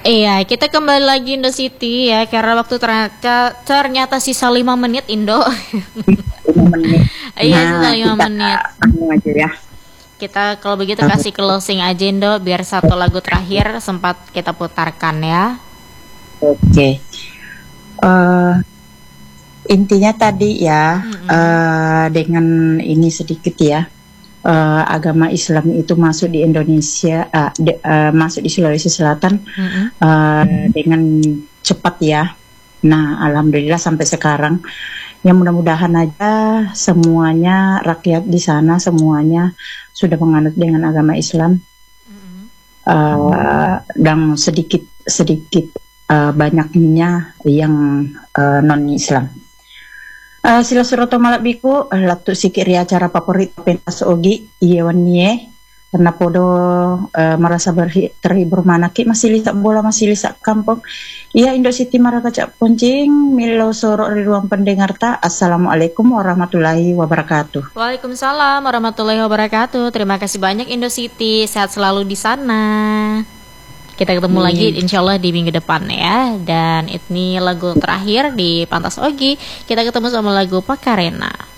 Iya, kita kembali lagi Indo City ya, karena waktu ternyata sisa 5 menit Indo. 5 menit. Iya, Nah, sisa 5 kita menit. aja ya. Kita kalau begitu kasih closing aja Indo, biar satu lagu terakhir sempat kita putarkan ya. Oke. Intinya tadi ya, dengan ini sedikit ya. Agama Islam itu masuk di Indonesia, masuk di Sulawesi Selatan dengan cepat ya. Nah, alhamdulillah sampai sekarang. Ya mudah-mudahan aja semuanya rakyat di sana semuanya sudah menganut dengan agama Islam. Dan sedikit banyaknya yang non Islam. Sila suroto malak biku latu sikiri acara favorit pentas ogi iyewan nie karena podo merasa terhibur manaki masih lisak bola masih lisak kampung. Iya Indo City Marakacak Poncing Milo Sorok di ruang pendengar ta. Assalamualaikum warahmatullahi wabarakatuh. Waalaikumsalam warahmatullahi wabarakatuh. Terima kasih banyak Indo City, sehat selalu di sana. Kita ketemu lagi insya Allah di minggu depan ya. Dan ini lagu terakhir di Pantas Ogi. Kita ketemu sama lagu Pakarena.